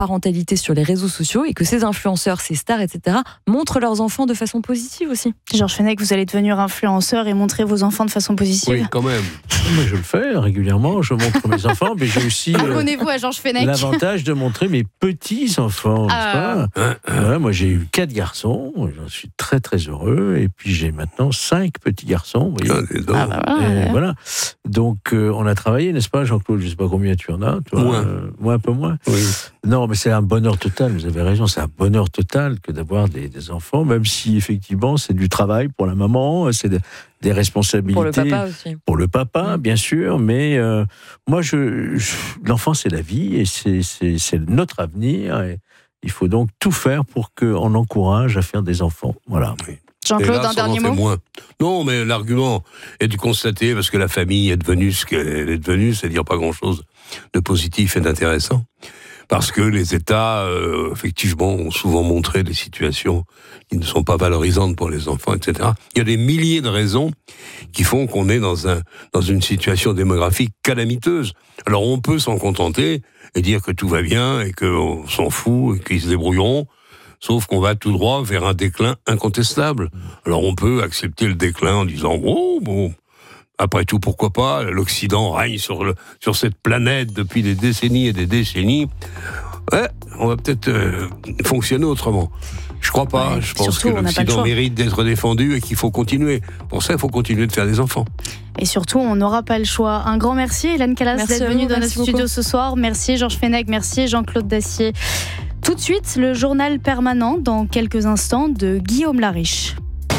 parentalité sur les réseaux sociaux et que ces influenceurs, ces stars, etc. montrent leurs enfants de façon positive aussi. Georges Fenech, vous allez devenir influenceur et montrer vos enfants de façon positive. Oui, quand même. Moi, je le fais régulièrement, je montre mes enfants, mais j'ai aussi Abonnez-vous à Georges Fenech. l'avantage de montrer mes petits-enfants. Ah. Voilà, moi, j'ai eu 4 garçons, j'en suis très très heureux, et puis j'ai maintenant 5 petits garçons. Vous voyez. Voilà. Donc, on a travaillé, n'est-ce pas, Jean-Claude? Je ne sais pas combien tu en as, toi. Moi, un peu moins. Oui. Non, mais c'est un bonheur total, vous avez raison, c'est un bonheur total que d'avoir des enfants, même si effectivement c'est du travail pour la maman, c'est des responsabilités. Pour le papa aussi. Pour le papa, bien sûr, mais moi, l'enfant, c'est la vie et c'est notre avenir. Et il faut donc tout faire pour qu'on encourage à faire des enfants. Voilà. Oui. Jean-Claude, un dernier mot. Non, mais l'argument est de constater, parce que la famille est devenue ce qu'elle est devenue, c'est-à-dire pas grand-chose de positif et d'intéressant. Parce que les États, effectivement, ont souvent montré des situations qui ne sont pas valorisantes pour les enfants, etc. Il y a des milliers de raisons qui font qu'on est dans une situation démographique calamiteuse. Alors on peut s'en contenter et dire que tout va bien et qu'on s'en fout et qu'ils se débrouilleront, sauf qu'on va tout droit vers un déclin incontestable. Alors on peut accepter le déclin en disant « Oh, bon... » Après tout, pourquoi pas? L'Occident règne sur cette planète depuis des décennies et des décennies. Ouais, on va peut-être fonctionner autrement. Je crois pas. Je pense que l'Occident mérite d'être défendu et qu'il faut continuer. Pour ça, il faut continuer de faire des enfants. Et surtout, on n'aura pas le choix. Un grand merci, Hélène Calas, d'être venue dans notre studio ce soir. Merci, Georges Fenech. Merci, Jean-Claude Dacier. Tout de suite, le journal permanent, dans quelques instants, de Guillaume Lariche.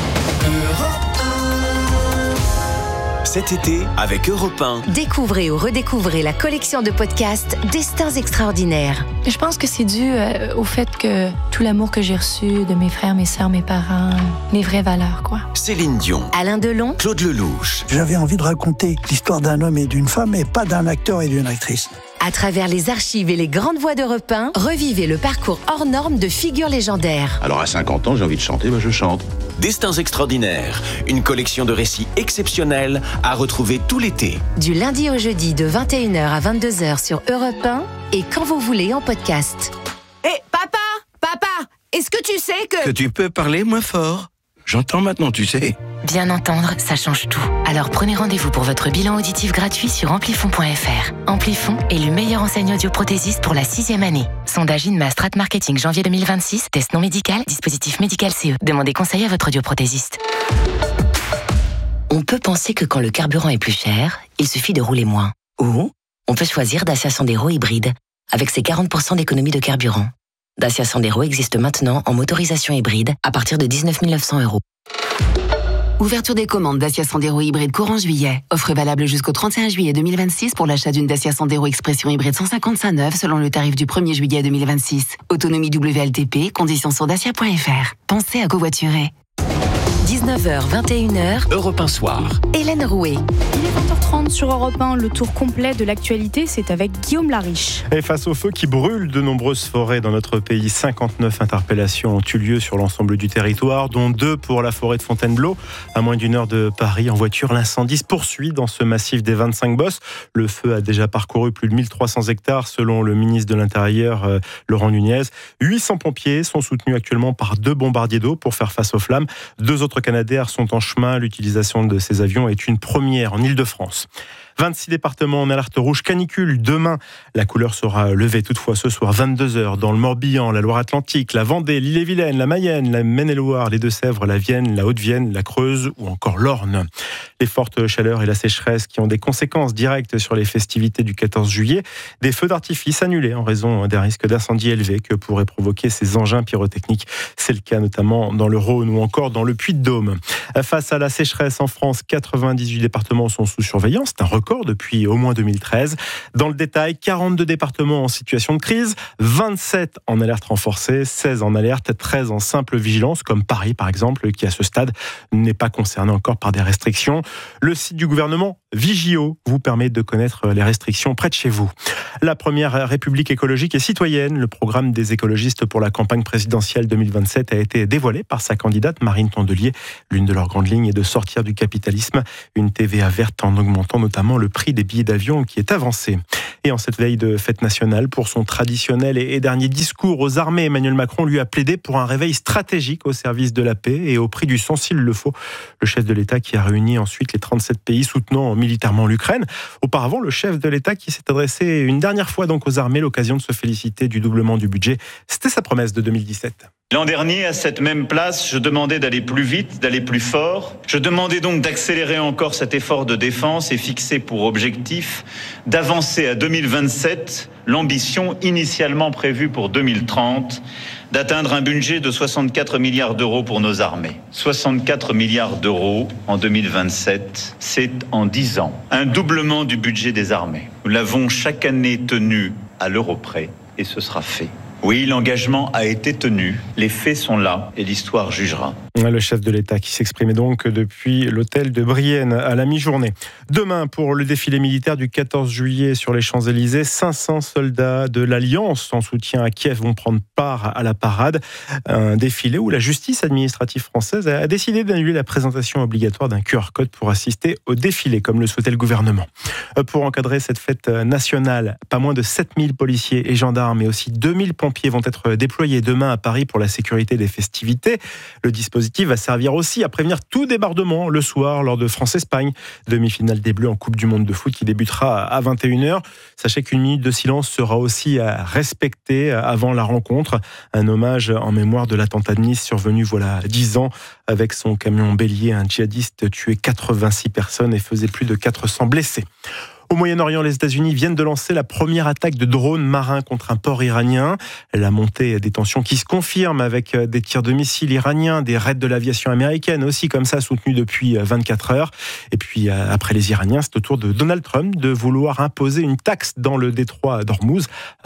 Cet été, avec Europe 1. Découvrez ou redécouvrez la collection de podcasts Destins extraordinaires. Je pense que c'est dû au fait que tout l'amour que j'ai reçu de mes frères, mes sœurs, mes parents, les vraies valeurs, quoi. Céline Dion. Alain Delon. Claude Lelouch. J'avais envie de raconter l'histoire d'un homme et d'une femme, et pas d'un acteur et d'une actrice. À travers les archives et les grandes voix d'Europe 1, revivez le parcours hors norme de figures légendaires. Alors à 50 ans, j'ai envie de chanter, je chante. Destins extraordinaires, une collection de récits exceptionnels à retrouver tout l'été. Du lundi au jeudi de 21h à 22h sur Europe 1 et quand vous voulez en podcast. Hé, papa, est-ce que tu sais que... Que tu peux parler moins fort? J'entends maintenant, tu sais. Bien entendre, ça change tout. Alors prenez rendez-vous pour votre bilan auditif gratuit sur amplifon.fr. Amplifon, élu meilleur enseignant audioprothésiste pour la 6e année. Sondage INMA Strat Marketing janvier 2026. Test non médical, dispositif médical CE. Demandez conseil à votre audioprothésiste. On peut penser que quand le carburant est plus cher, il suffit de rouler moins. Ou on peut choisir Dacia Sandero hybride, avec ses 40% d'économie de carburant. Dacia Sandero existe maintenant en motorisation hybride à partir de 19 900 €. Ouverture des commandes Dacia Sandero hybride courant juillet. Offre valable jusqu'au 31 juillet 2026 pour l'achat d'une Dacia Sandero Expression hybride 155 neuve selon le tarif du 1er juillet 2026. Autonomie WLTP, conditions sur dacia.fr. Pensez à covoiturer. 19h, 21h, Europe 1 soir. Hélène Rouet. Il est 20h30 sur Europe 1, le tour complet de l'actualité, c'est avec Guillaume Lariche. Et face au feu qui brûle de nombreuses forêts dans notre pays, 59 interpellations ont eu lieu sur l'ensemble du territoire, dont 2 pour la forêt de Fontainebleau. À moins d'1 heure de Paris, en voiture, l'incendie se poursuit dans ce massif des 25 bosses. Le feu a déjà parcouru plus de 1300 hectares, selon le ministre de l'Intérieur, Laurent Nunez. 800 pompiers sont soutenus actuellement par 2 bombardiers d'eau pour faire face aux flammes. 2 autres Canadair sont en chemin. L'utilisation de ces avions est une première en Île-de-France. 26 départements en alerte rouge canicule. Demain, la couleur sera levée toutefois ce soir, 22h, dans le Morbihan, la Loire-Atlantique, la Vendée, l'Ille-et-Vilaine, la Mayenne, la Maine-et-Loire, les Deux-Sèvres, la Vienne, la Haute-Vienne, la Creuse ou encore l'Orne. Les fortes chaleurs et la sécheresse qui ont des conséquences directes sur les festivités du 14 juillet. Des feux d'artifice annulés en raison d'un risque d'incendie élevé que pourraient provoquer ces engins pyrotechniques. C'est le cas notamment dans le Rhône ou encore dans le Puy-de-Dôme. Face à la sécheresse en France, 98 départements sont sous surveillance. C'est un record depuis au moins 2013. Dans le détail, 42 départements en situation de crise, 27 en alerte renforcée, 16 en alerte, 13 en simple vigilance, comme Paris par exemple, qui à ce stade n'est pas concerné encore par des restrictions. Le site du gouvernement, Vigio, vous permet de connaître les restrictions près de chez vous. La première République écologique et citoyenne, le programme des écologistes pour la campagne présidentielle 2027 a été dévoilé par sa candidate Marine Tondelier. L'une de leurs grandes lignes est de sortir du capitalisme, une TVA verte en augmentant notamment évidemment le prix des billets d'avion qui est avancé. Et en cette veille de fête nationale, pour son traditionnel et dernier discours aux armées, Emmanuel Macron lui a plaidé pour un réveil stratégique au service de la paix et au prix du sang s'il le faut. Le chef de l'État qui a réuni ensuite les 37 pays soutenant militairement l'Ukraine. Auparavant, le chef de l'État qui s'est adressé une dernière fois donc aux armées, l'occasion de se féliciter du doublement du budget. C'était sa promesse de 2017. L'an dernier, à cette même place, je demandais d'aller plus vite, d'aller plus fort. Je demandais donc d'accélérer encore cet effort de défense et fixer pour objectif d'avancer à 2027 l'ambition initialement prévue pour 2030, d'atteindre un budget de 64 milliards d'euros pour nos armées. 64 milliards d'euros en 2027, c'est en 10 ans. Un doublement du budget des armées. Nous l'avons chaque année tenu à l'euro près et ce sera fait. Oui, l'engagement a été tenu, les faits sont là et l'histoire jugera. Le chef de l'État qui s'exprimait donc depuis l'hôtel de Brienne à la mi-journée. Demain, pour le défilé militaire du 14 juillet sur les Champs-Élysées, 500 soldats de l'Alliance en soutien à Kiev vont prendre part à la parade. Un défilé où la justice administrative française a décidé d'annuler la présentation obligatoire d'un QR code pour assister au défilé, comme le souhaitait le gouvernement. Pour encadrer cette fête nationale, pas moins de 7000 policiers et gendarmes et aussi 2000 pompiers vont être déployés demain à Paris pour la sécurité des festivités. Le dispositif va servir aussi à prévenir tout débordement le soir lors de France-Espagne, demi-finale des Bleus en Coupe du Monde de foot qui débutera à 21h. Sachez qu'une minute de silence sera aussi à respecter avant la rencontre. Un hommage en mémoire de l'attentat de Nice survenu voilà 10 ans. Avec son camion bélier, un djihadiste tuait 86 personnes et faisait plus de 400 blessés. Au Moyen-Orient, les États-Unis viennent de lancer la première attaque de drones marins contre un port iranien. La montée des tensions qui se confirme avec des tirs de missiles iraniens, des raids de l'aviation américaine aussi comme ça soutenus depuis 24 heures. Et puis après les Iraniens, c'est au tour de Donald Trump de vouloir imposer une taxe dans le détroit d'Ormuz,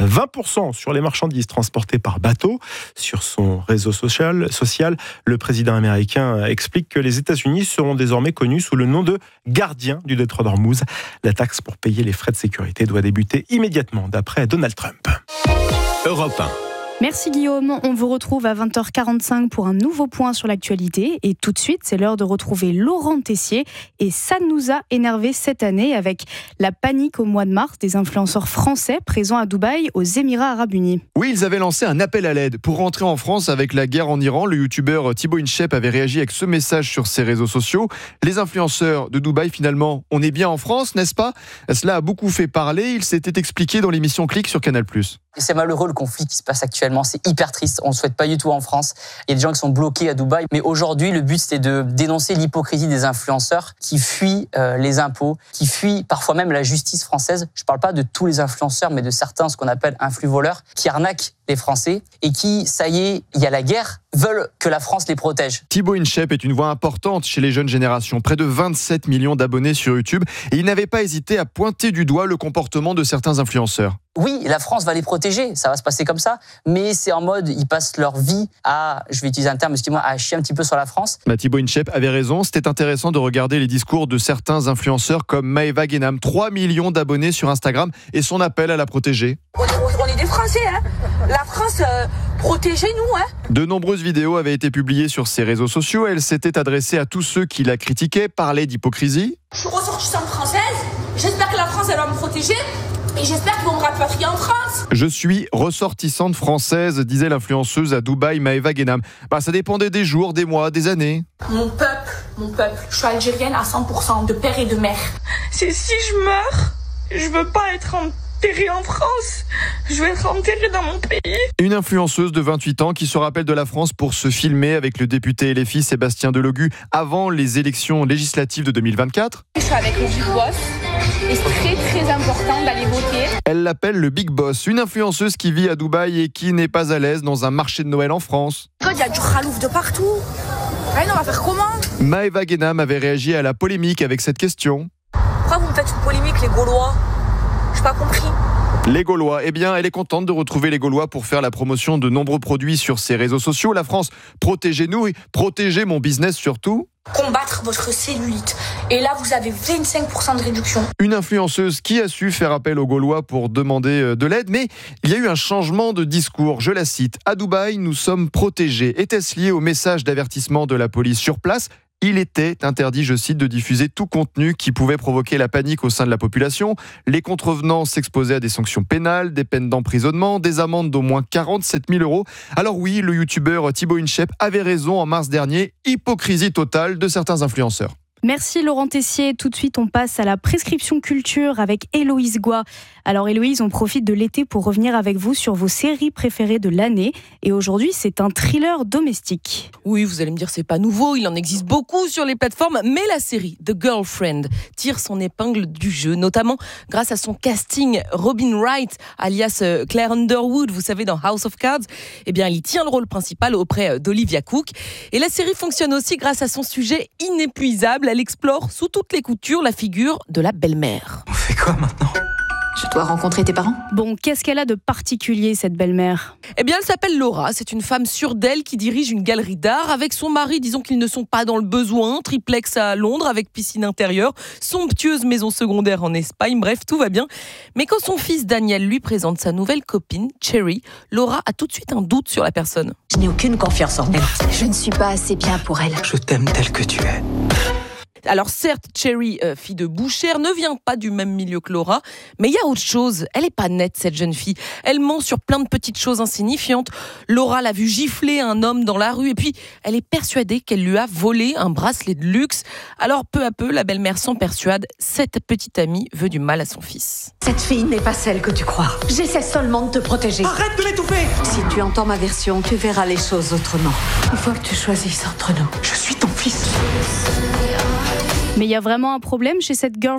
20% sur les marchandises transportées par bateau. Sur son réseau social, le président américain explique que les États-Unis seront désormais connus sous le nom de gardiens du détroit d'Ormuz. La taxe pour payer les frais de sécurité doit débuter immédiatement, d'après Donald Trump. Europe 1. Merci Guillaume, on vous retrouve à 20h45 pour un nouveau point sur l'actualité et tout de suite c'est l'heure de retrouver Laurent Tessier et ça nous a énervé cette année avec la panique au mois de mars des influenceurs français présents à Dubaï aux Émirats Arabes Unis. Oui, ils avaient lancé un appel à l'aide pour rentrer en France avec la guerre en Iran. Le youtubeur Thibaut InShape avait réagi avec ce message sur ses réseaux sociaux. Les influenceurs de Dubaï, finalement, on est bien en France, n'est-ce pas ? Cela a beaucoup fait parler, il s'était expliqué dans l'émission Click sur Canal+. C'est malheureux le conflit qui se passe actuellement, c'est hyper triste, on ne le souhaite pas du tout en France. Il y a des gens qui sont bloqués à Dubaï, mais aujourd'hui le but c'était de dénoncer l'hypocrisie des influenceurs qui fuient les impôts, qui fuient parfois même la justice française. Je ne parle pas de tous les influenceurs, mais de certains, ce qu'on appelle influx-voleurs, qui arnaquent les Français et qui, ça y est, il y a la guerre, veulent que la France les protège. Thibaut InShape est une voix importante chez les jeunes générations, près de 27 millions d'abonnés sur YouTube, et il n'avait pas hésité à pointer du doigt le comportement de certains influenceurs. Oui, la France va les protéger, ça va se passer comme ça, mais c'est en mode, ils passent leur vie à, je vais utiliser un terme, excusez-moi, à chier un petit peu sur la France. Thibaut InShape avait raison, c'était intéressant de regarder les discours de certains influenceurs comme Maëva Guénam, 3 millions d'abonnés sur Instagram, et son appel à la protéger. On est des Français, hein. La France, protégez-nous, hein. De nombreuses vidéos avaient été publiées sur ses réseaux sociaux, elle s'était adressée à tous ceux qui la critiquaient, parlait d'hypocrisie. Je suis ressortissante française, j'espère que la France, elle va me protéger. Et j'espère qu'ils vont me rapatrier en France. Je suis ressortissante française, disait l'influenceuse à Dubaï, Maëva Guénam. Ça dépendait des jours, des mois, des années. Mon peuple, je suis algérienne à 100%, de père et de mère. C'est si je meurs, je veux pas être enterrée en France. Je veux être enterrée dans mon pays. Une influenceuse de 28 ans qui se rappelle de la France pour se filmer avec le député LFI Sébastien Delogu avant les élections législatives de 2024. Je suis avec le Big Boss. Et c'est très important d'aller voter. Elle l'appelle le Big Boss, une influenceuse qui vit à Dubaï et qui n'est pas à l'aise dans un marché de Noël en France. Il y a du khalouf de partout. On va faire comment ? Maëva Guénam avait réagi à la polémique avec cette question. Pourquoi vous me faites une polémique, les Gaulois ? Je n'ai pas compris. Les Gaulois, eh bien, elle est contente de retrouver les Gaulois pour faire la promotion de nombreux produits sur ses réseaux sociaux. La France, protégez-nous et protégez mon business surtout. Combattre votre cellulite. Et là, vous avez 25% de réduction. Une influenceuse qui a su faire appel aux Gaulois pour demander de l'aide, mais il y a eu un changement de discours. Je la cite. À Dubaï, nous sommes protégés. Était-ce lié au message d'avertissement de la police sur place ? Il était interdit, je cite, de diffuser tout contenu qui pouvait provoquer la panique au sein de la population. Les contrevenants s'exposaient à des sanctions pénales, des peines d'emprisonnement, des amendes d'au moins 47 000 €. Alors oui, le youtubeur Thibaut Inchep avait raison en mars dernier, hypocrisie totale de certains influenceurs. Merci Laurent Tessier. Tout de suite, on passe à la prescription culture avec Héloïse Goua. Alors Héloïse, on profite de l'été pour revenir avec vous sur vos séries préférées de l'année. Et aujourd'hui, c'est un thriller domestique. Oui, vous allez me dire, c'est pas nouveau, il en existe beaucoup sur les plateformes, mais la série The Girlfriend tire son épingle du jeu, notamment grâce à son casting. Robin Wright, alias Claire Underwood, vous savez, dans House of Cards, eh bien, il tient le rôle principal auprès d'Olivia Cook. Et la série fonctionne aussi grâce à son sujet inépuisable. Elle explore sous toutes les coutures la figure de la belle-mère. On fait quoi maintenant ? Je dois rencontrer tes parents ? Bon, qu'est-ce qu'elle a de particulier, cette belle-mère ? Eh bien, elle s'appelle Laura. C'est une femme sûre d'elle qui dirige une galerie d'art. Avec son mari, disons qu'ils ne sont pas dans le besoin. Triplex à Londres avec piscine intérieure. Somptueuse maison secondaire en Espagne. Bref, tout va bien. Mais quand son fils Daniel lui présente sa nouvelle copine, Cherry, Laura a tout de suite un doute sur la personne. Je n'ai aucune confiance en elle. Je ne suis pas assez bien pour elle. Je t'aime telle que tu es. Alors certes, Cherry, fille de bouchère, ne vient pas du même milieu que Laura, mais il y a autre chose. Elle est pas nette, cette jeune fille. Elle ment sur plein de petites choses insignifiantes. Laura l'a vu gifler un homme dans la rue et puis elle est persuadée qu'elle lui a volé un bracelet de luxe. Alors peu à peu, la belle-mère s'en persuade. Cette petite amie veut du mal à son fils. Cette fille n'est pas celle que tu crois. J'essaie seulement de te protéger. Arrête de m'étouffer ! Si tu entends ma version, tu verras les choses autrement. Il faut que tu choisisses entre nous. Je suis ton fils. Mais il y a vraiment un problème chez cette girlfriend ?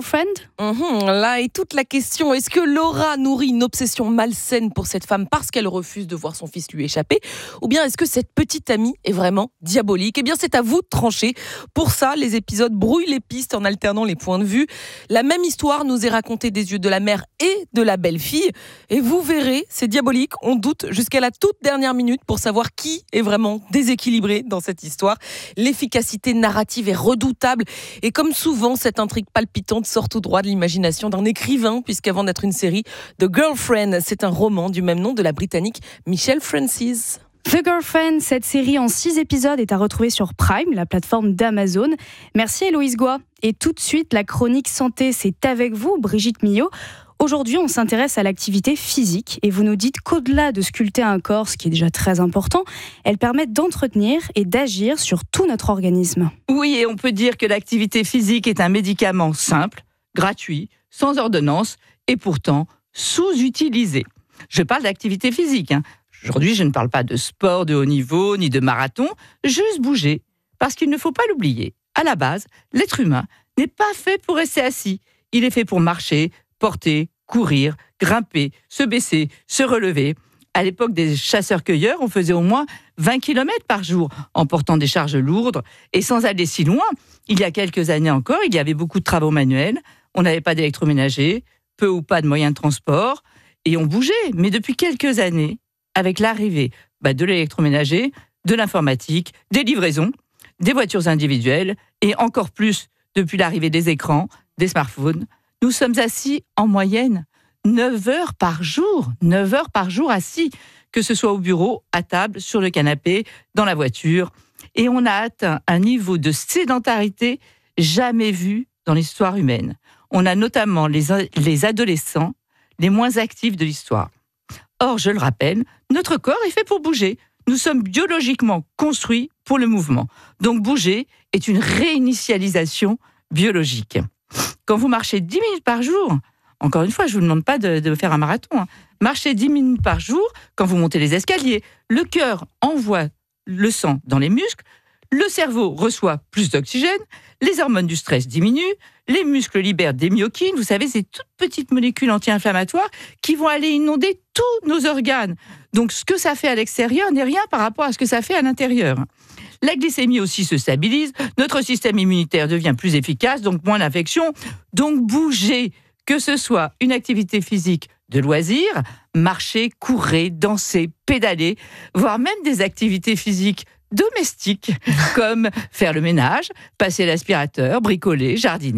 Là est toute la question. Est-ce que Laura nourrit une obsession malsaine pour cette femme parce qu'elle refuse de voir son fils lui échapper ? Ou bien est-ce que cette petite amie est vraiment diabolique ? Eh bien, c'est à vous de trancher. Pour ça, les épisodes brouillent les pistes en alternant les points de vue. La même histoire nous est racontée des yeux de la mère et de la belle-fille. Et vous verrez, c'est diabolique. On doute jusqu'à la toute dernière minute pour savoir qui est vraiment déséquilibré dans cette histoire. L'efficacité narrative est redoutable. Et comme souvent, cette intrigue palpitante sort tout droit de l'imagination d'un écrivain, puisqu'avant d'être une série, The Girlfriend, c'est un roman du même nom de la Britannique Michelle Francis. The Girlfriend, cette série en 6 épisodes est à retrouver sur Prime, la plateforme d'Amazon. Merci Héloïse Goua. Et tout de suite, la chronique santé, c'est avec vous, Brigitte Millot. Aujourd'hui, on s'intéresse à l'activité physique et vous nous dites qu'au-delà de sculpter un corps, ce qui est déjà très important, elle permet d'entretenir et d'agir sur tout notre organisme. Oui, et on peut dire que l'activité physique est un médicament simple, gratuit, sans ordonnance et pourtant sous-utilisé. Je parle d'activité physique. Aujourd'hui, je ne parle pas de sport de haut niveau ni de marathon, juste bouger. Parce qu'il ne faut pas l'oublier. À la base, l'être humain n'est pas fait pour rester assis. Il est fait pour marcher, porter, courir, grimper, se baisser, se relever. À l'époque des chasseurs-cueilleurs, on faisait au moins 20 km par jour en portant des charges lourdes. Et sans aller si loin, il y a quelques années encore, il y avait beaucoup de travaux manuels. On n'avait pas d'électroménager, peu ou pas de moyens de transport. Et on bougeait. Mais depuis quelques années, avec l'arrivée de l'électroménager, de l'informatique, des livraisons, des voitures individuelles et encore plus depuis l'arrivée des écrans, des smartphones, nous sommes assis en moyenne 9 heures par jour. 9 heures par jour assis, que ce soit au bureau, à table, sur le canapé, dans la voiture. Et on a atteint un niveau de sédentarité jamais vu dans l'histoire humaine. On a notamment les adolescents les moins actifs de l'histoire. Or, je le rappelle, notre corps est fait pour bouger. Nous sommes biologiquement construits pour le mouvement. Donc bouger est une réinitialisation biologique. Quand vous marchez 10 minutes par jour, encore une fois, je ne vous demande pas de faire un marathon, marchez 10 minutes par jour, quand vous montez les escaliers, le cœur envoie le sang dans les muscles, le cerveau reçoit plus d'oxygène, les hormones du stress diminuent, les muscles libèrent des myokines, vous savez, ces toutes petites molécules anti-inflammatoires qui vont aller inonder tous nos organes. Donc ce que ça fait à l'extérieur n'est rien par rapport à ce que ça fait à l'intérieur. La glycémie aussi se stabilise, notre système immunitaire devient plus efficace, donc moins d'infections. Donc bouger, que ce soit une activité physique de loisir, marcher, courir, danser, pédaler, voire même des activités physiques domestiques, comme faire le ménage, passer l'aspirateur, bricoler, jardiner.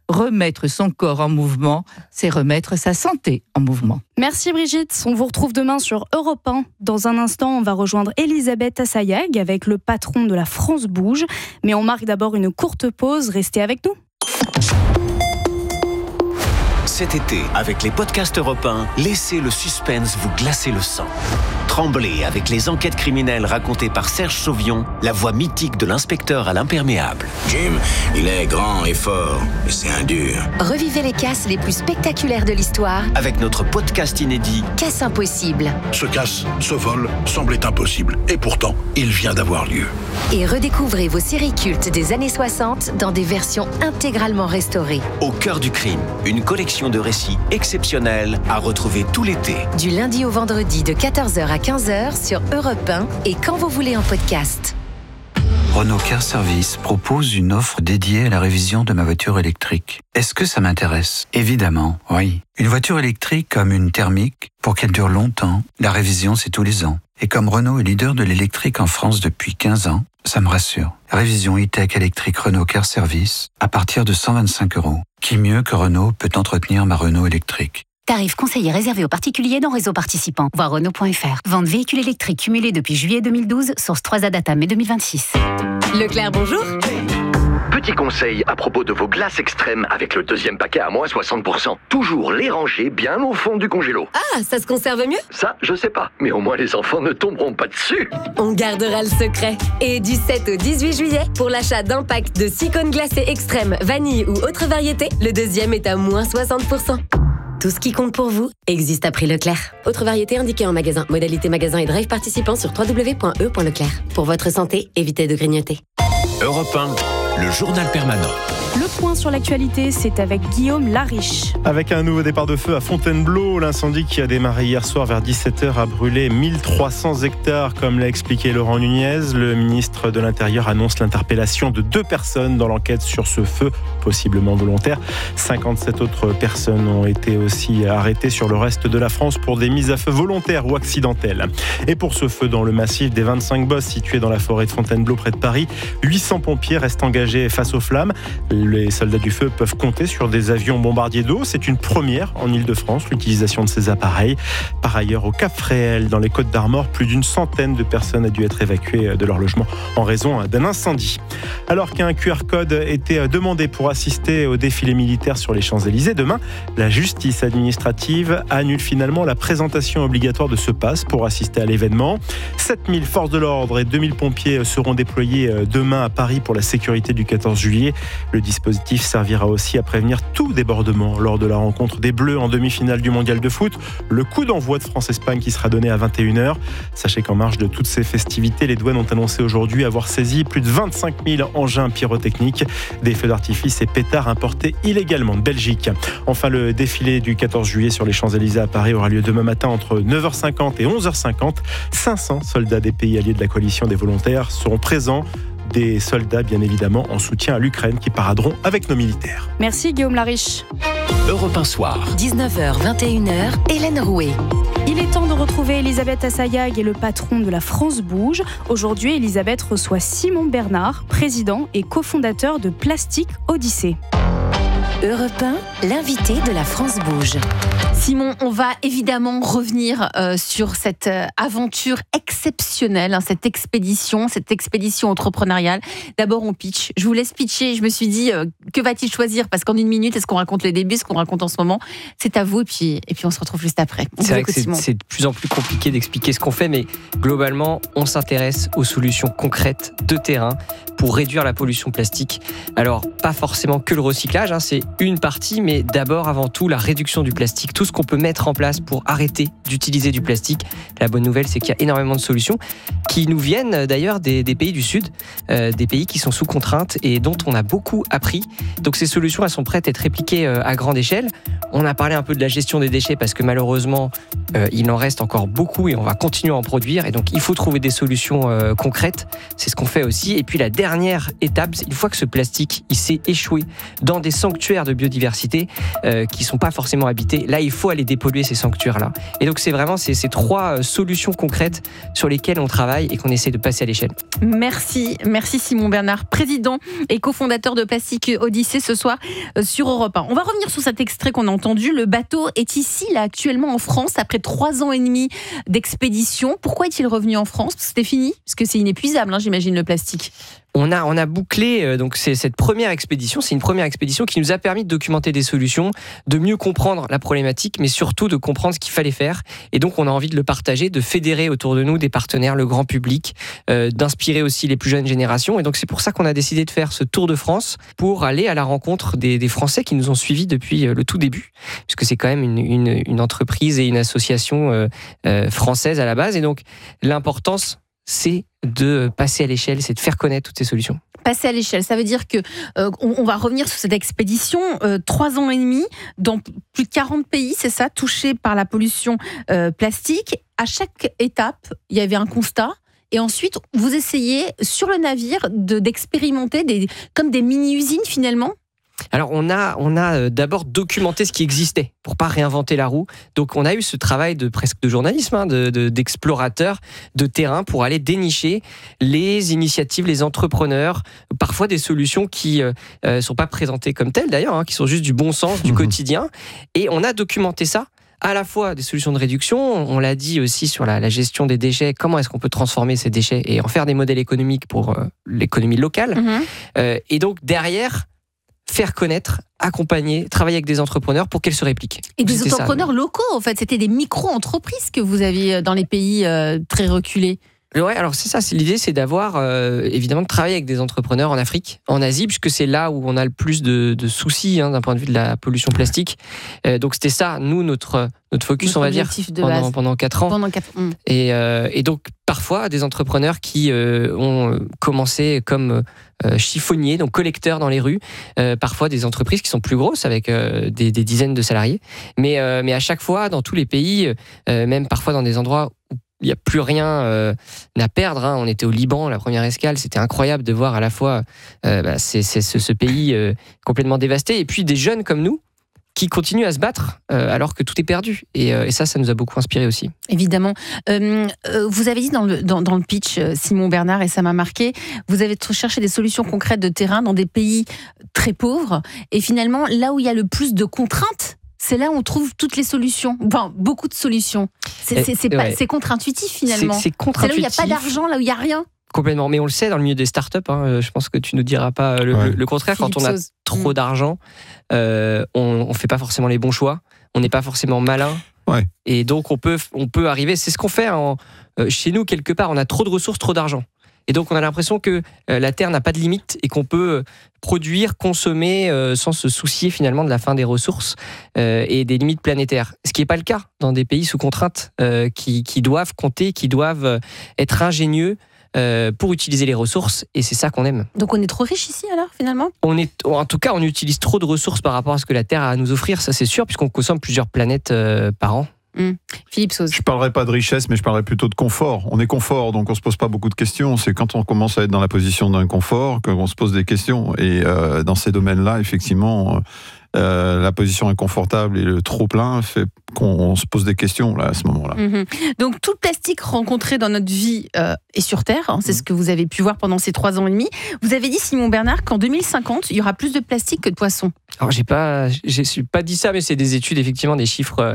Remettre son corps en mouvement, c'est remettre sa santé en mouvement. Merci Brigitte, on vous retrouve demain sur Europe 1. Dans un instant, on va rejoindre Elisabeth Assayag avec le patron de la France Bouge. Mais on marque d'abord une courte pause, restez avec nous. Cet été, avec les podcasts Europe 1, laissez le suspense vous glacer le sang. Tremblez avec les enquêtes criminelles racontées par Serge Sauvion, la voix mythique de l'inspecteur à l'imperméable. Jim, il est grand et fort, mais c'est un dur. Revivez les casses les plus spectaculaires de l'histoire Avec notre podcast inédit Casse impossible. Ce casse, ce vol, semblait impossible. Et pourtant, il vient d'avoir lieu. Et redécouvrez vos séries cultes des années 60 dans des versions intégralement restaurées. Au cœur du crime, une collection de récits exceptionnels à retrouver tout l'été. Du lundi au vendredi de 14h à 15h sur Europe 1 et quand vous voulez en podcast. Renault Car Service propose une offre dédiée à la révision de ma voiture électrique. Est-ce que ça m'intéresse ? Évidemment, oui. Une voiture électrique comme une thermique, pour qu'elle dure longtemps, la révision c'est tous les ans. Et comme Renault est leader de l'électrique en France depuis 15 ans, ça me rassure. Révision e-tech électrique Renault Car Service à partir de 125 €. Qui mieux que Renault peut entretenir ma Renault électrique ? Tarif conseillé réservé aux particuliers non réseau participant. Voir Renault.fr. Vente véhicule électrique cumulé depuis juillet 2012. Source 3A data mai 2026. Leclerc, bonjour. Petit conseil à propos de vos glaces extrêmes avec le deuxième paquet à moins 60%. Toujours les ranger bien au fond du congélo. Ah, ça se conserve mieux ? Ça, je sais pas. Mais au moins les enfants ne tomberont pas dessus. On gardera le secret. Et du 7 au 18 juillet, pour l'achat d'un pack de 6 cônes glacés extrêmes, vanille ou autre variété, le deuxième est à moins 60%. Tout ce qui compte pour vous existe à prix Leclerc. Autre variété indiquée en magasin. Modalité magasin et drive participant sur www.e.leclerc. Pour votre santé, évitez de grignoter. Europe 1, le journal permanent. Le point sur l'actualité, c'est avec Guillaume Lariche. Avec un nouveau départ de feu à Fontainebleau, l'incendie qui a démarré hier soir vers 17h a brûlé 1300 hectares, comme l'a expliqué Laurent Nunez. Le ministre de l'Intérieur annonce l'interpellation de 2 personnes dans l'enquête sur ce feu, possiblement volontaire. 57 autres personnes ont été aussi arrêtées sur le reste de la France pour des mises à feu volontaires ou accidentelles. Et pour ce feu dans le massif des 25 Bosses situé dans la forêt de Fontainebleau près de Paris, 800 pompiers restent engagés face aux flammes. Les soldats du feu peuvent compter sur des avions bombardiers d'eau. C'est une première en Ile-de-France, l'utilisation de ces appareils. Par ailleurs, au Cap Fréhel, dans les Côtes-d'Armor, plus d'une centaine de personnes a dû être évacuées de leur logement en raison d'un incendie. Alors qu'un QR code était demandé pour assister au défilé militaire sur les Champs-Élysées, demain, la justice administrative annule finalement la présentation obligatoire de ce pass pour assister à l'événement. 7000 forces de l'ordre et 2000 pompiers seront déployés demain à Paris pour la sécurité du 14 juillet. Le dispositif servira aussi à prévenir tout débordement lors de la rencontre des Bleus en demi-finale du Mondial de foot. Le coup d'envoi de France-Espagne qui sera donné à 21h. Sachez qu'en marge de toutes ces festivités, les douanes ont annoncé aujourd'hui avoir saisi plus de 25 000 engins pyrotechniques, des feux d'artifice et pétards importés illégalement de Belgique. Enfin, le défilé du 14 juillet sur les Champs-Élysées à Paris aura lieu demain matin entre 9h50 et 11h50. 500 soldats des pays alliés de la coalition des volontaires seront présents. Des soldats, bien évidemment, en soutien à l'Ukraine qui paraderont avec nos militaires. Merci Guillaume Lariche. Europe 1 soir. 19h, 21h, Hélène Rouet. Il est temps de retrouver Elisabeth Assayag et le patron de la France Bouge. Aujourd'hui, Elisabeth reçoit Simon Bernard, président et cofondateur de Plastique Odyssée. Europe 1, l'invité de la France Bouge. Simon, on va évidemment revenir sur cette aventure exceptionnelle, cette expédition entrepreneuriale. D'abord, on pitch. Je vous laisse pitcher. Je me suis dit, que va-t-il choisir ? Parce qu'en une minute, est-ce qu'on raconte les débuts, ce qu'on raconte en ce moment ? C'est à vous, et puis on se retrouve juste après. C'est vrai que c'est de plus en plus compliqué d'expliquer ce qu'on fait, mais globalement, on s'intéresse aux solutions concrètes de terrain pour réduire la pollution plastique. Alors, pas forcément que le recyclage, c'est une partie, mais d'abord, avant tout, la réduction du plastique. Tout ce qu'on peut mettre en place pour arrêter d'utiliser du plastique. La bonne nouvelle, c'est qu'il y a énormément de solutions qui nous viennent d'ailleurs des pays du Sud, des pays qui sont sous contrainte et dont on a beaucoup appris. Donc ces solutions, elles sont prêtes à être répliquées à grande échelle. On a parlé un peu de la gestion des déchets parce que malheureusement, il en reste encore beaucoup et on va continuer à en produire. Et donc, il faut trouver des solutions concrètes. C'est ce qu'on fait aussi. Et puis, la dernière étape, une fois que ce plastique, il s'est échoué dans des sanctuaires de biodiversité qui ne sont pas forcément habités, là, il faut aller dépolluer ces sanctuaires-là. Et donc, c'est vraiment ces 3 solutions concrètes sur lesquelles on travaille travaille et qu'on essaie de passer à l'échelle. Merci Simon Bernard, président et cofondateur de Plastic Odyssée ce soir sur Europe 1. On va revenir sur cet extrait qu'on a entendu. Le bateau est ici, là, actuellement en France, après 3 ans et demi d'expédition. Pourquoi est-il revenu en France ? Parce que c'était fini ? Parce que c'est inépuisable, j'imagine, le plastique. On a bouclé donc cette première expédition. C'est une première expédition qui nous a permis de documenter des solutions, de mieux comprendre la problématique, mais surtout de comprendre ce qu'il fallait faire. Et donc, on a envie de le partager, de fédérer autour de nous des partenaires, le grand public, d'inspirer aussi les plus jeunes générations. Et donc, c'est pour ça qu'on a décidé de faire ce tour de France pour aller à la rencontre des Français qui nous ont suivis depuis le tout début, puisque c'est quand même une entreprise et une association française à la base. Et donc, l'importance, c'est de passer à l'échelle, c'est de faire connaître toutes ces solutions. Passer à l'échelle, ça veut dire que on va revenir sur cette expédition, 3 ans et demi, dans plus de 40 pays, c'est ça, touchés par la pollution plastique. À chaque étape, il y avait un constat. Et ensuite, vous essayez, sur le navire, d'expérimenter comme des mini-usines, finalement ? Alors, on a d'abord documenté ce qui existait pour pas réinventer la roue. Donc, on a eu ce travail presque de journalisme, d'explorateur de terrain pour aller dénicher les initiatives, les entrepreneurs, parfois des solutions qui sont pas présentées comme telles d'ailleurs, qui sont juste du bon sens, du quotidien. Et on a documenté ça. À la fois des solutions de réduction, on l'a dit aussi sur la gestion des déchets, comment est-ce qu'on peut transformer ces déchets et en faire des modèles économiques pour l'économie locale. Et donc, derrière, faire connaître, accompagner, travailler avec des entrepreneurs pour qu'elles se répliquent. Et des entrepreneurs locaux, en fait, c'était des micro-entreprises que vous aviez dans les pays très reculés. Ouais, alors c'est ça, l'idée c'est d'avoir, évidemment, de travailler avec des entrepreneurs en Afrique, en Asie, puisque c'est là où on a le plus de soucis d'un point de vue de la pollution plastique. Donc c'était ça, nous, notre focus, on va dire, pendant 4 ans. Et donc, parfois, des entrepreneurs qui ont commencé comme chiffonniers, donc collecteurs dans les rues, parfois des entreprises qui sont plus grosses, avec des dizaines de salariés. Mais à chaque fois, dans tous les pays, même parfois dans des endroits où il n'y a plus rien à perdre. On était au Liban, la première escale, c'était incroyable de voir à la fois ce pays complètement dévasté, et puis des jeunes comme nous qui continuent à se battre alors que tout est perdu. Et ça nous a beaucoup inspiré aussi. Évidemment. Vous avez dit dans le pitch, Simon Bernard, et ça m'a marqué, vous avez cherché des solutions concrètes de terrain dans des pays très pauvres, et finalement, là où il y a le plus de contraintes, c'est là où on trouve toutes les solutions, enfin beaucoup de solutions. C'est contre-intuitif finalement. C'est contre-intuitif. C'est là où il n'y a pas d'argent, là où il n'y a rien. Complètement, mais on le sait dans le milieu des startups, je pense que tu ne nous diras pas le contraire. Quand on a trop d'argent, on ne fait pas forcément les bons choix, on n'est pas forcément malin. Et donc on peut arriver, c'est ce qu'on fait chez nous quelque part, on a trop de ressources, trop d'argent. Et donc, on a l'impression que la Terre n'a pas de limite et qu'on peut produire, consommer sans se soucier finalement de la fin des ressources et des limites planétaires. Ce qui n'est pas le cas dans des pays sous contrainte qui doivent compter, qui doivent être ingénieux pour utiliser les ressources, et c'est ça qu'on aime. Donc on est trop riche ici alors finalement ? En tout cas, on utilise trop de ressources par rapport à ce que la Terre a à nous offrir, ça c'est sûr, puisqu'on consomme plusieurs planètes par an. Philippe Sauze. Je ne parlerai pas de richesse, mais je parlerai plutôt de confort. On est confort, donc on ne se pose pas beaucoup de questions. C'est quand on commence à être dans la position d'un confort qu'on se pose des questions. Et dans ces domaines-là, effectivement, la position inconfortable et le trop-plein fait qu'on se pose des questions là, à ce moment-là. Donc tout le plastique rencontré dans notre vie est sur Terre, c'est ce que vous avez pu voir pendant ces 3 ans et demi. Vous avez dit, Simon Bernard, qu'en 2050, il y aura plus de plastique que de poissons. Alors je n'ai pas dit ça, mais c'est des études, effectivement, des chiffres.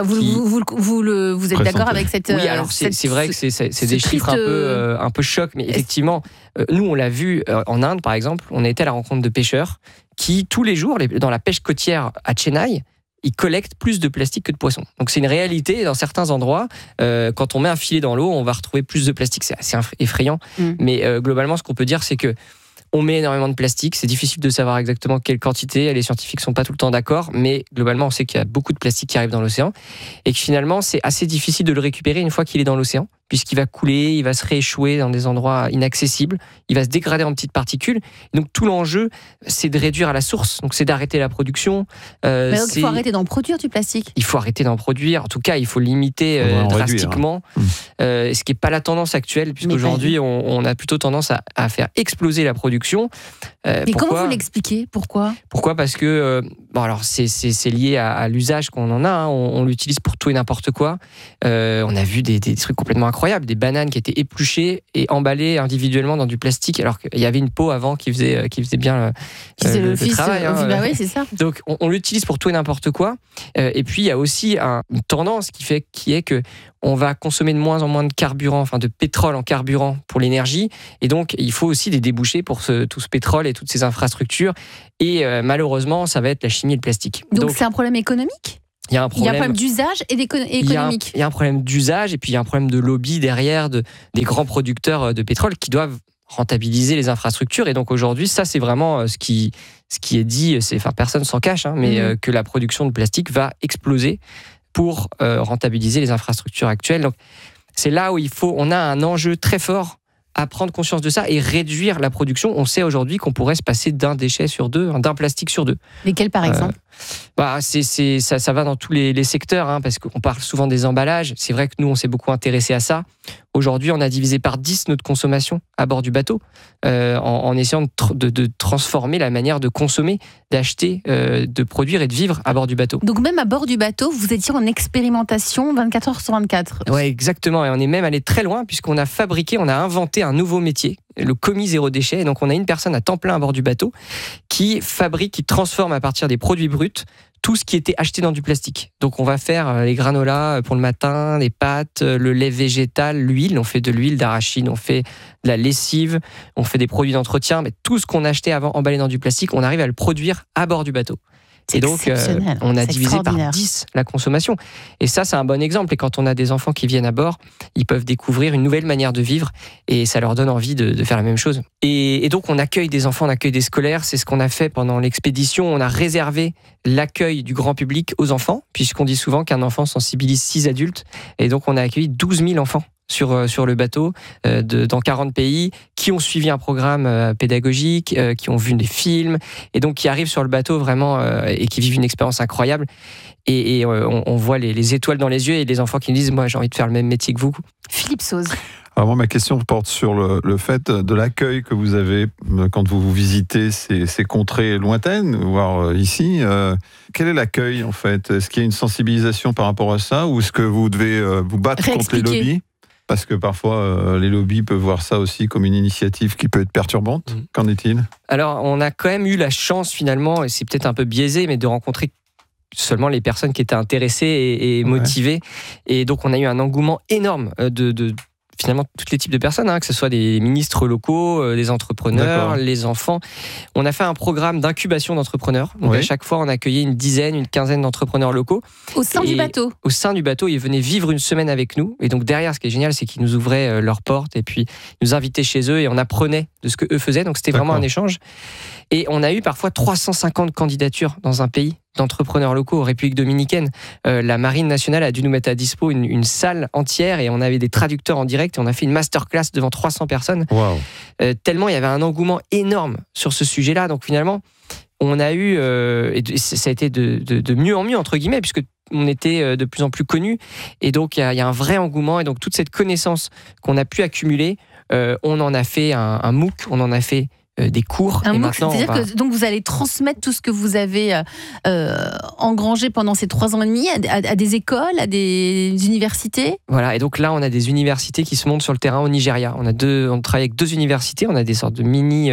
Vous êtes d'accord avec cette... Oui, alors c'est vrai que c'est des chiffres un peu chocs, mais effectivement, nous on l'a vu en Inde, par exemple, on a été à la rencontre de pêcheurs qui, tous les jours, dans la pêche côtière à Chennai, ils collectent plus de plastique que de poissons. Donc c'est une réalité dans certains endroits. Quand on met un filet dans l'eau, on va retrouver plus de plastique. C'est assez effrayant. Mais globalement, ce qu'on peut dire, c'est que on met énormément de plastique. C'est difficile de savoir exactement quelle quantité. Les scientifiques ne sont pas tout le temps d'accord. Mais globalement, on sait qu'il y a beaucoup de plastique qui arrive dans l'océan. Et que finalement, c'est assez difficile de le récupérer une fois qu'il est dans l'océan, puisqu'il va couler, il va se rééchouer dans des endroits inaccessibles, il va se dégrader en petites particules. Donc tout l'enjeu, c'est de réduire à la source. Donc c'est d'arrêter la production. Mais donc, il faut arrêter d'en produire du plastique. Il faut arrêter d'en produire. En tout cas, il faut limiter drastiquement. Ce qui n'est pas la tendance actuelle, puisqu'aujourd'hui, on a plutôt tendance à faire exploser la production. Mais comment vous l'expliquez ? Pourquoi ? Parce que alors c'est lié à l'usage qu'on en a. On l'utilise pour tout et n'importe quoi. On a vu des trucs complètement incroyables. incroyables, des bananes qui étaient épluchées et emballées individuellement dans du plastique, alors qu'il y avait une peau avant qui faisait bien le travail. Bah oui, c'est ça. Donc on l'utilise pour tout et n'importe quoi. Et puis il y a aussi une tendance qui est que on va consommer de moins en moins de carburant, enfin de pétrole en carburant pour l'énergie. Et donc, il faut aussi des débouchés pour tout ce pétrole et toutes ces infrastructures. Et malheureusement, ça va être la chimie et le plastique. Donc c'est un problème économique ? Il y a un problème d'usage et économique. Il y a un problème d'usage et puis il y a un problème de lobby derrière des grands producteurs de pétrole qui doivent rentabiliser les infrastructures. Et donc aujourd'hui, ça c'est vraiment ce qui est dit, personne s'en cache, mais que la production de plastique va exploser pour rentabiliser les infrastructures actuelles. Donc, c'est là où on a un enjeu très fort à prendre conscience de ça et réduire la production. On sait aujourd'hui qu'on pourrait se passer d'un déchet sur deux, d'un plastique sur deux. Lesquels par exemple ? Ça va dans tous les secteurs, parce qu'on parle souvent des emballages. C'est vrai que nous, on s'est beaucoup intéressé à ça. Aujourd'hui, on a divisé par 10 notre consommation à bord du bateau, en essayant de transformer la manière de consommer, d'acheter, de produire et de vivre à bord du bateau. Donc même à bord du bateau, vous étiez en expérimentation 24 heures sur 24. Ouais, exactement. Et on est même allé très loin puisqu'on a inventé un nouveau métier, le commis zéro déchet. Et donc on a une personne à temps plein à bord du bateau qui transforme à partir des produits bruts tout ce qui était acheté dans du plastique. Donc on va faire les granolas pour le matin, les pâtes, le lait végétal, l'huile. On fait de l'huile d'arachide, on fait de la lessive, on fait des produits d'entretien. Mais tout ce qu'on achetait avant emballé dans du plastique, on arrive à le produire à bord du bateau. Et donc, on a divisé par 10 la consommation. Et ça, c'est un bon exemple. Et quand on a des enfants qui viennent à bord, ils peuvent découvrir une nouvelle manière de vivre et ça leur donne envie de faire la même chose. Et donc, on accueille des enfants, on accueille des scolaires. C'est ce qu'on a fait pendant l'expédition. On a réservé l'accueil du grand public aux enfants, puisqu'on dit souvent qu'un enfant sensibilise 6 adultes. Et donc, on a accueilli 12 000 enfants sur le bateau dans 40 pays qui ont suivi un programme pédagogique, qui ont vu des films et donc qui arrivent sur le bateau vraiment et qui vivent une expérience incroyable et on voit les étoiles dans les yeux et les enfants qui nous disent moi j'ai envie de faire le même métier que vous. Philippe Sauze. Alors moi, ma question porte sur le fait de l'accueil que vous avez quand vous visitez ces contrées lointaines, voire ici. Quel est l'accueil en fait ? Est-ce qu'il y a une sensibilisation par rapport à ça ou est-ce que vous devez vous battre contre les lobbies ? Parce que parfois, les lobbies peuvent voir ça aussi comme une initiative qui peut être perturbante. Qu'en est-il ? Alors, on a quand même eu la chance, finalement, et c'est peut-être un peu biaisé, mais de rencontrer seulement les personnes qui étaient intéressées et motivées. Et donc, on a eu un engouement énorme de finalement tous les types de personnes, que ce soit des ministres locaux, des entrepreneurs, les enfants. On a fait un programme d'incubation d'entrepreneurs. Donc à chaque fois, on accueillait une quinzaine d'entrepreneurs locaux. Au sein du bateau ? Au sein du bateau, ils venaient vivre une semaine avec nous. Et donc derrière, ce qui est génial, c'est qu'ils nous ouvraient leurs portes et puis ils nous invitaient chez eux et on apprenait de ce qu'eux faisaient. Donc c'était vraiment un échange. Et on a eu parfois 350 candidatures dans un pays d'entrepreneurs locaux en République dominicaine. La Marine nationale a dû nous mettre à dispo une salle entière et on avait des traducteurs en direct et on a fait une masterclass devant 300 personnes. Wow. Tellement il y avait un engouement énorme sur ce sujet-là. Donc finalement, on a eu, et ça a été de mieux en mieux, entre guillemets, puisque on était de plus en plus connus. Et donc, il y a un vrai engouement. Et donc, toute cette connaissance qu'on a pu accumuler, on en a fait un MOOC, on en a fait des cours. Un MOOC, c'est-à-dire que donc vous allez transmettre tout ce que vous avez engrangé pendant ces 3 ans et demi à des écoles, à des universités. Voilà, et donc là, on a des universités qui se montent sur le terrain au Nigeria. On travaille avec 2 universités, on a des sortes de mini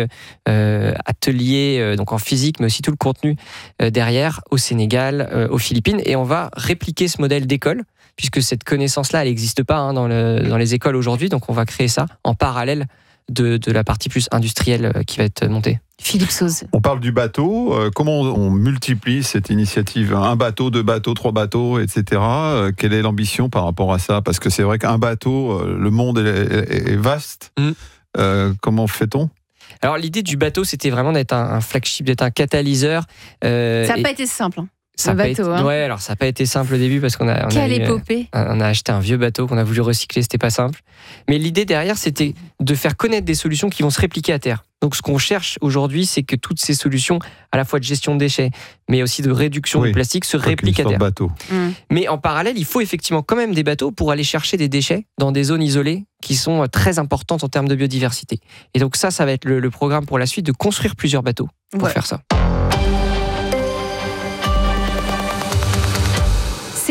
ateliers donc en physique, mais aussi tout le contenu derrière, au Sénégal, aux Philippines, et on va répliquer ce modèle d'école, puisque cette connaissance-là, elle n'existe pas dans les écoles aujourd'hui, donc on va créer ça en parallèle de la partie plus industrielle qui va être montée. Philippe Sauze. On parle du bateau. Comment on multiplie cette initiative ? 1 bateau, 2 bateaux, 3 bateaux, etc. Quelle est l'ambition par rapport à ça ? Parce que c'est vrai qu'un bateau, le monde est vaste. Comment fait-on ? Alors l'idée du bateau, c'était vraiment d'être un flagship, d'être un catalyseur. Ça n'a pas été simple. Ça n'a pas été simple au début parce qu'on a acheté un vieux bateau qu'on a voulu recycler, c'était pas simple. Mais l'idée derrière, c'était de faire connaître des solutions qui vont se répliquer à terre. Donc ce qu'on cherche aujourd'hui, c'est que toutes ces solutions, à la fois de gestion de déchets, mais aussi de réduction du plastique, se répliquent à terre. Mais en parallèle, il faut effectivement quand même des bateaux pour aller chercher des déchets dans des zones isolées qui sont très importantes en termes de biodiversité. Et donc ça va être le programme pour la suite, de construire plusieurs bateaux pour faire ça. C'est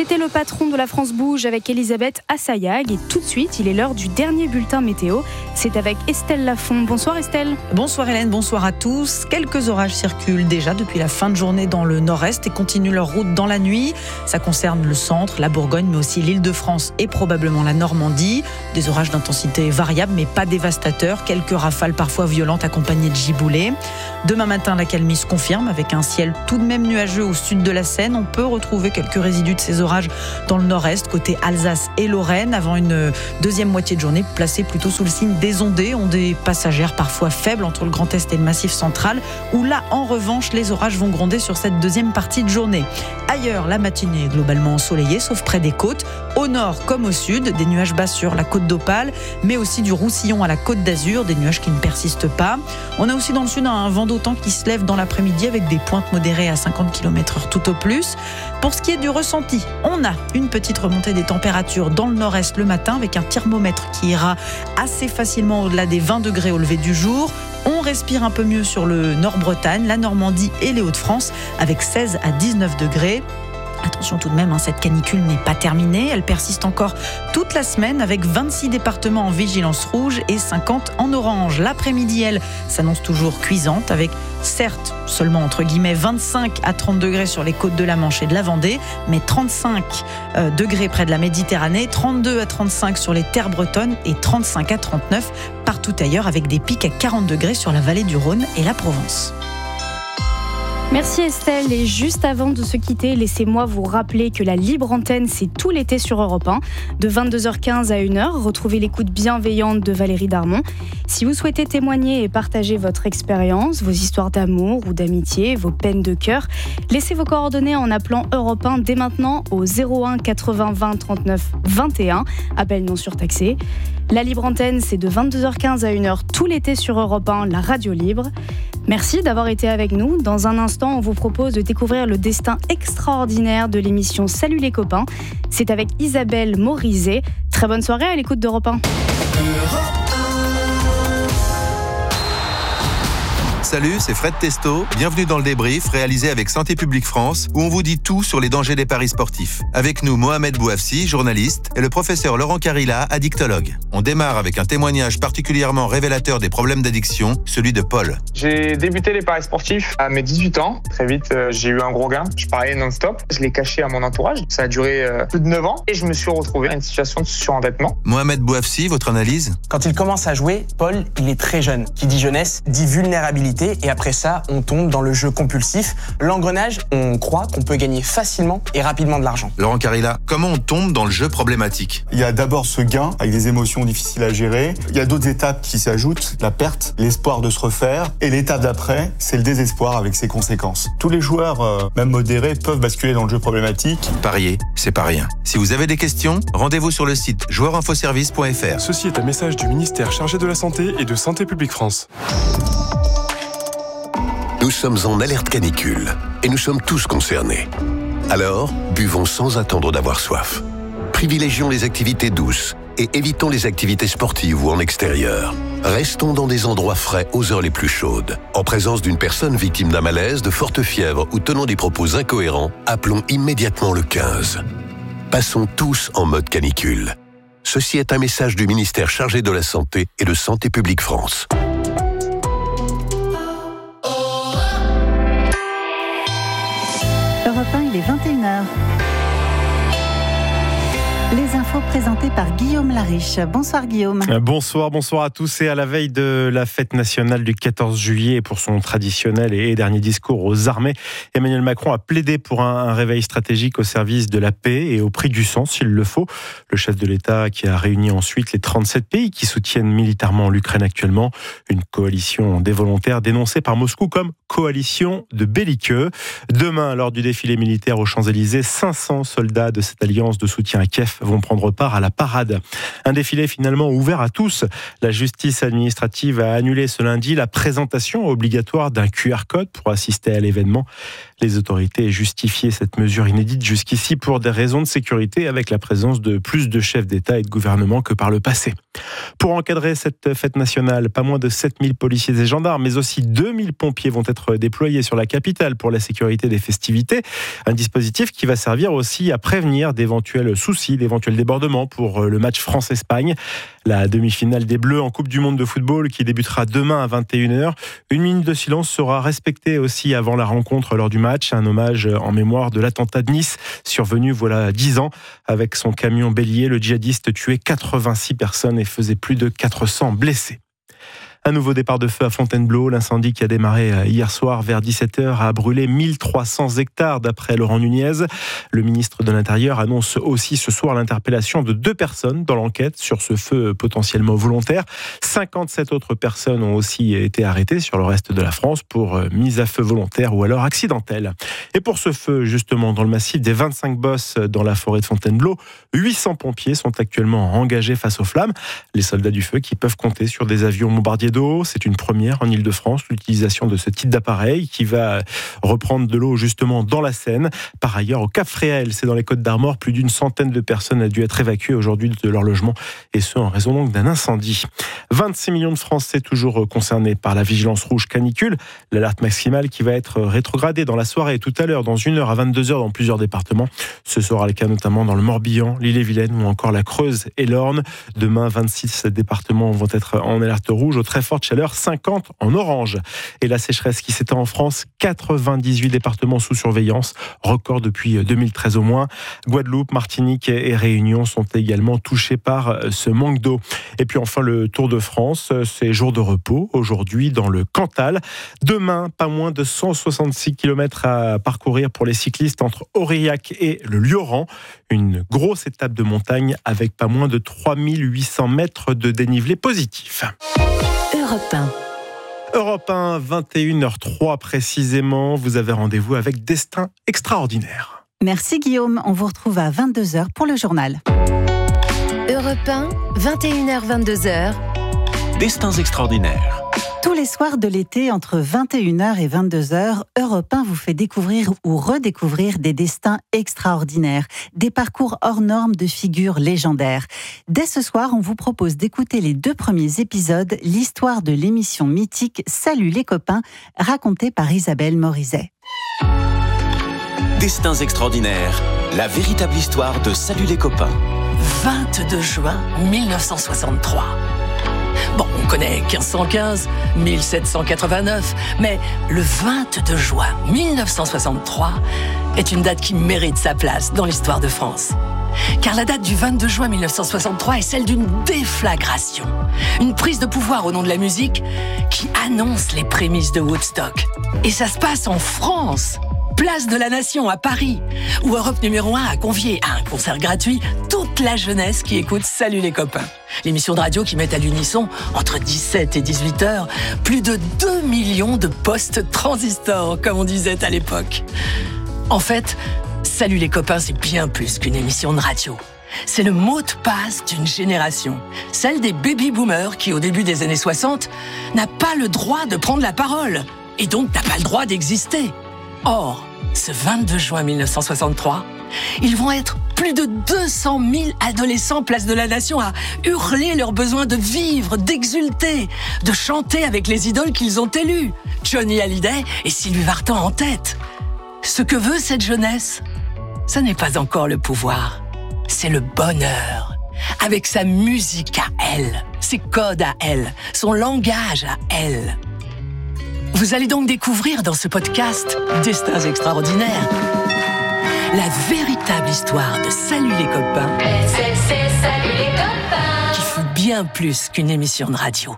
C'était le patron de la France Bouge avec Elisabeth Assayag. Et tout de suite, il est l'heure du dernier bulletin météo. C'est avec Estelle Lafont. Bonsoir Estelle. Bonsoir Hélène, bonsoir à tous. Quelques orages circulent déjà depuis la fin de journée dans le nord-est et continuent leur route dans la nuit. Ça concerne le centre, la Bourgogne, mais aussi l'Île-de-France et probablement la Normandie. Des orages d'intensité variable, mais pas dévastateurs. Quelques rafales parfois violentes accompagnées de giboulées. Demain matin, l'accalmie se confirme avec un ciel tout de même nuageux au sud de la Seine. On peut retrouver quelques résidus de ces orages dans le nord-est, côté Alsace et Lorraine, avant une deuxième moitié de journée placée plutôt sous le signe des ondées passagères parfois faibles entre le Grand Est et le Massif central, où là, en revanche, les orages vont gronder sur cette deuxième partie de journée. Ailleurs, la matinée est globalement ensoleillée, sauf près des côtes. Au nord comme au sud, des nuages bas sur la côte d'Opale, mais aussi du Roussillon à la côte d'Azur, des nuages qui ne persistent pas. On a aussi dans le sud un vent d'automne qui se lève dans l'après-midi avec des pointes modérées à 50 km/h tout au plus. Pour ce qui est du ressenti, on a une petite remontée des températures dans le nord-est le matin avec un thermomètre qui ira assez facilement au-delà des 20 degrés au lever du jour. On respire un peu mieux sur le Nord-Bretagne, la Normandie et les Hauts-de-France avec 16 à 19 degrés. Attention tout de même, cette canicule n'est pas terminée. Elle persiste encore toute la semaine avec 26 départements en vigilance rouge et 50 en orange. L'après-midi, elle s'annonce toujours cuisante avec certes seulement entre guillemets 25 à 30 degrés sur les côtes de la Manche et de la Vendée, mais 35 degrés près de la Méditerranée, 32 à 35 sur les terres bretonnes et 35 à 39 partout ailleurs avec des pics à 40 degrés sur la vallée du Rhône et la Provence. Merci Estelle. Et juste avant de se quitter, laissez-moi vous rappeler que la libre antenne, c'est tout l'été sur Europe 1. De 22h15 à 1h, retrouvez l'écoute bienveillante de Valérie Darmon. Si vous souhaitez témoigner et partager votre expérience, vos histoires d'amour ou d'amitié, vos peines de cœur, laissez vos coordonnées en appelant Europe 1 dès maintenant au 01 80 20 39 21. Appel non surtaxé. La libre antenne, c'est de 22h15 à 1h tout l'été sur Europe 1, la radio libre. Merci d'avoir été avec nous. Dans un instant, on vous propose de découvrir le destin extraordinaire de l'émission Salut les copains. C'est avec Isabelle Morizet. Très bonne soirée à l'écoute d'Europe 1. Salut, c'est Fred Testo. Bienvenue dans le débrief réalisé avec Santé publique France où on vous dit tout sur les dangers des paris sportifs. Avec nous, Mohamed Bouafsi, journaliste, et le professeur Laurent Carilla, addictologue. On démarre avec un témoignage particulièrement révélateur des problèmes d'addiction, celui de Paul. J'ai débuté les paris sportifs à mes 18 ans. Très vite, j'ai eu un gros gain. Je pariais non-stop. Je l'ai caché à mon entourage. Ça a duré plus de 9 ans et je me suis retrouvé dans une situation de surendettement. Mohamed Bouafsi, votre analyse ? Quand il commence à jouer, Paul, il est très jeune. Qui dit jeunesse, dit vulnérabilité. Et après ça, on tombe dans le jeu compulsif. L'engrenage, on croit qu'on peut gagner facilement et rapidement de l'argent. Laurent Carilla, comment on tombe dans le jeu problématique ? Il y a d'abord ce gain avec des émotions difficiles à gérer. Il y a d'autres étapes qui s'ajoutent, la perte, l'espoir de se refaire. Et l'étape d'après, c'est le désespoir avec ses conséquences. Tous les joueurs, même modérés, peuvent basculer dans le jeu problématique. Parier, c'est pas rien. Si vous avez des questions, rendez-vous sur le site joueurinfoservice.fr. Ceci est un message du ministère chargé de la Santé et de Santé publique France. Nous sommes en alerte canicule et nous sommes tous concernés. Alors, buvons sans attendre d'avoir soif. Privilégions les activités douces et évitons les activités sportives ou en extérieur. Restons dans des endroits frais aux heures les plus chaudes. En présence d'une personne victime d'un malaise, de forte fièvre ou tenant des propos incohérents, appelons immédiatement le 15. Passons tous en mode canicule. Ceci est un message du ministère chargé de la Santé et de Santé publique France. Europe 1, il est 21h. Les infos présentées par Guillaume Lariche. Bonsoir Guillaume. Bonsoir à tous. Et à la veille de la fête nationale du 14 juillet, pour son traditionnel et dernier discours aux armées, Emmanuel Macron a plaidé pour un réveil stratégique au service de la paix et au prix du sang, s'il le faut. Le chef de l'État qui a réuni ensuite les 37 pays qui soutiennent militairement l'Ukraine actuellement, une coalition des volontaires dénoncée par Moscou comme coalition de belliqueux. Demain, lors du défilé militaire aux Champs-Élysées, 500 soldats de cette alliance de soutien à Kiev vont prendre part à la parade. Un défilé finalement ouvert à tous. La justice administrative a annulé ce lundi la présentation obligatoire d'un QR code pour assister à l'événement. Les autorités justifiaient cette mesure inédite jusqu'ici pour des raisons de sécurité, avec la présence de plus de chefs d'État et de gouvernement que par le passé. Pour encadrer cette fête nationale, pas moins de 7000 policiers et gendarmes, mais aussi 2000 pompiers vont être déployés sur la capitale pour la sécurité des festivités. Un dispositif qui va servir aussi à prévenir d'éventuels soucis, d'éventuels débordements pour le match France-Espagne. La demi-finale des Bleus en Coupe du Monde de football qui débutera demain à 21h. Une minute de silence sera respectée aussi avant la rencontre lors du match. Un hommage en mémoire de l'attentat de Nice survenu voilà 10 ans. Avec son camion bélier, le djihadiste tuait 86 personnes et faisait plus de 400 blessés. Un nouveau départ de feu à Fontainebleau. L'incendie qui a démarré hier soir vers 17h a brûlé 1300 hectares d'après Laurent Nunez. Le ministre de l'Intérieur annonce aussi ce soir l'interpellation de 2 personnes dans l'enquête sur ce feu potentiellement volontaire. 57 autres personnes ont aussi été arrêtées sur le reste de la France pour mise à feu volontaire ou alors accidentelle. Et pour ce feu, justement, dans le massif des 25 bosses dans la forêt de Fontainebleau, 800 pompiers sont actuellement engagés face aux flammes. Les soldats du feu qui peuvent compter sur des avions bombardiers d'eau. C'est une première en Ile-de-France, l'utilisation de ce type d'appareil qui va reprendre de l'eau justement dans la Seine. Par ailleurs, au Cap-Fréhel, c'est dans les Côtes-d'Armor, plus d'une centaine de personnes ont dû être évacuées aujourd'hui de leur logement, et ce en raison donc d'un incendie. 26 millions de Français toujours concernés par la vigilance rouge canicule, l'alerte maximale qui va être rétrogradée dans la soirée tout à l'heure, dans 1h à 22h dans plusieurs départements. Ce sera le cas notamment dans le Morbihan, l'Ille-et-Vilaine ou encore la Creuse et l'Orne. Demain, 26 départements vont être en alerte rouge, au très forte chaleur, 50 en orange. Et la sécheresse qui s'étend en France, 98 départements sous surveillance, record depuis 2013 au moins. Guadeloupe, Martinique et Réunion sont également touchés par ce manque d'eau. Et puis enfin le Tour de France, c'est jour de repos aujourd'hui dans le Cantal. Demain, pas moins de 166 km à parcourir pour les cyclistes entre Aurillac et le Lioran. Une grosse étape de montagne avec pas moins de 3800 mètres de dénivelé positif. Europe 1, 21h03 précisément. Vous avez rendez-vous avec Destin extraordinaire. Merci Guillaume, on vous retrouve à 22h pour le journal. Europe 1, 21h, 22h. Destins extraordinaires. Tous les soirs de l'été, entre 21h et 22h, Europe 1 vous fait découvrir ou redécouvrir des destins extraordinaires, des parcours hors normes de figures légendaires. Dès ce soir, on vous propose d'écouter les 2 premiers épisodes, l'histoire de l'émission mythique Salut les copains, racontée par Isabelle Morizet. Destins extraordinaires, la véritable histoire de Salut les copains. 22 juin 1963. Bon, on connaît 1515, 1789, mais le 22 juin 1963 est une date qui mérite sa place dans l'histoire de France. Car la date du 22 juin 1963 est celle d'une déflagration, une prise de pouvoir au nom de la musique qui annonce les prémices de Woodstock. Et ça se passe en France, place de la Nation à Paris, où Europe numéro 1 a convié à un concert gratuit toute la jeunesse qui écoute Salut les copains. L'émission de radio qui met à l'unisson, entre 17 et 18 heures, plus de 2 millions de postes transistors, comme on disait à l'époque. En fait, Salut les copains, c'est bien plus qu'une émission de radio. C'est le mot de passe d'une génération, celle des baby-boomers qui, au début des années 60, n'a pas le droit de prendre la parole, et donc n'a pas le droit d'exister. Or, ce 22 juin 1963, ils vont être plus de 200 000 adolescents place de la Nation à hurler leur besoin de vivre, d'exulter, de chanter avec les idoles qu'ils ont élues, Johnny Hallyday et Sylvie Vartan en tête. Ce que veut cette jeunesse, ce n'est pas encore le pouvoir, c'est le bonheur. Avec sa musique à elle, ses codes à elle, son langage à elle. Vous allez donc découvrir dans ce podcast Destins extraordinaires la véritable histoire de Salut les copains, Salut les copains, qui fut bien plus qu'une émission de radio.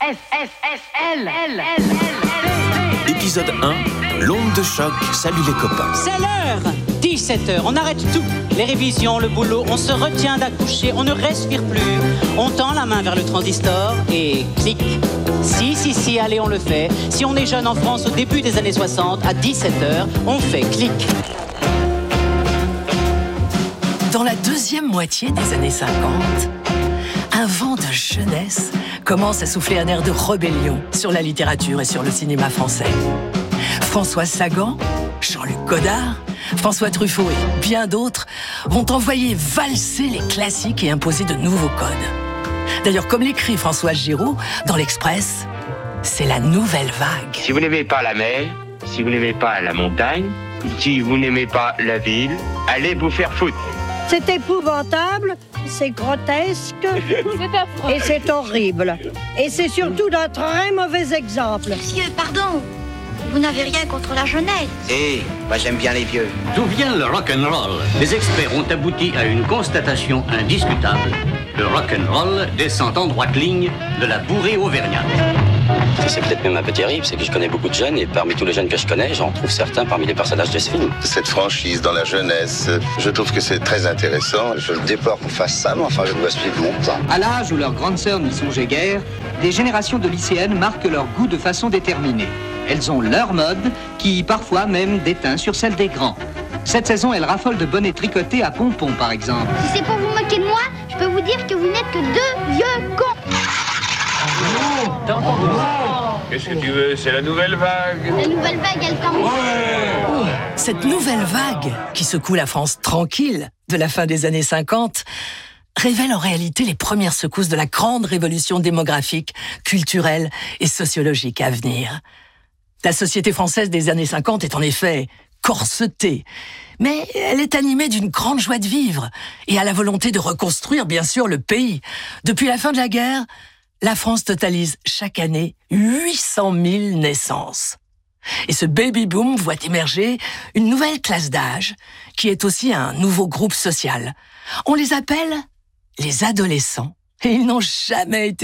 Épisode 1, l'onde de choc, Salut les copains. C'est l'heure, 17h, on arrête tout. Les révisions, le boulot, on se retient d'accoucher, on ne respire plus. On tend la main vers le transistor et clic. Si, allez, on le fait. Si on est jeune en France au début des années 60, à 17h, on fait clic. Dans la deuxième moitié des années 50, un vent de jeunesse commence à souffler un air de rébellion sur la littérature et sur le cinéma français. François Sagan, Jean-Luc Godard, François Truffaut et bien d'autres vont envoyer valser les classiques et imposer de nouveaux codes. D'ailleurs, comme l'écrit Françoise Giroud dans l'Express, c'est la nouvelle vague. Si vous n'aimez pas la mer, si vous n'aimez pas la montagne, si vous n'aimez pas la ville, allez vous faire foutre. C'est épouvantable, c'est grotesque et c'est horrible. Et c'est surtout d'un très mauvais exemple. Monsieur, pardon, vous n'avez rien contre la jeunesse. Moi j'aime bien les vieux. D'où vient le rock'n'roll? Les experts ont abouti à une constatation indiscutable. Le rock'n'roll descend en droite ligne de la bourrée auvergnate. C'est peut-être même un peu terrible, c'est que je connais beaucoup de jeunes et parmi tous les jeunes que je connais, j'en trouve certains parmi les personnages de ce film. Cette franchise dans la jeunesse, je trouve que c'est très intéressant. Je le déplore qu'on fasse ça, mais enfin je dois suivre mon temps. À l'âge où leurs grandes sœurs n'y songeaient guère, des générations de lycéennes marquent leur goût de façon déterminée. Elles ont leur mode, qui parfois même déteint sur celle des grands. Cette saison, elles raffolent de bonnets tricotés à pompons, par exemple. Si c'est pour vous moquer de moi, je peux vous dire que vous n'êtes que deux vieux cons. Qu'est-ce que tu veux? C'est la nouvelle vague. La nouvelle vague, elle commence. Cette nouvelle vague qui secoue la France tranquille de la fin des années 50 révèle en réalité les premières secousses de la grande révolution démographique, culturelle et sociologique à venir. La société française des années 50 est en effet corsetée, mais elle est animée d'une grande joie de vivre et à la volonté de reconstruire, bien sûr, le pays. Depuis la fin de la guerre, la France totalise chaque année 800 000 naissances. Et ce baby-boom voit émerger une nouvelle classe d'âge, qui est aussi un nouveau groupe social. On les appelle les adolescents, et ils n'ont jamais été